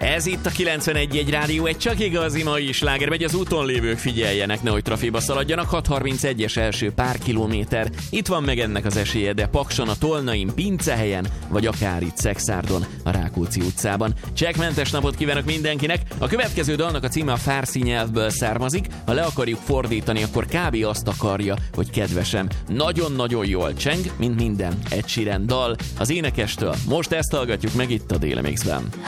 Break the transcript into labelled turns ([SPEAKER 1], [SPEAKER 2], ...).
[SPEAKER 1] Ez itt a 91.1 Rádió, egy csak igazi mai sláger, megy az úton lévők, figyeljenek, nehogy trafiba szaladjanak, 6.31-es első pár kilométer. Itt van meg ennek az esélye, de Pakson, a Tolnain, Pincehelyen, vagy akár itt Szekszárdon, a Rákóczi utcában. Csekkmentes napot kívánok mindenkinek! A következő dalnak a címe a fárszi nyelvből származik, ha le akarjuk fordítani, akkor kb. Azt akarja, hogy kedvesem. Nagyon-nagyon jól cseng, mint minden Ed Sheeran dal az énekestől. Most ezt hallgatjuk meg itt a Déli Mixben.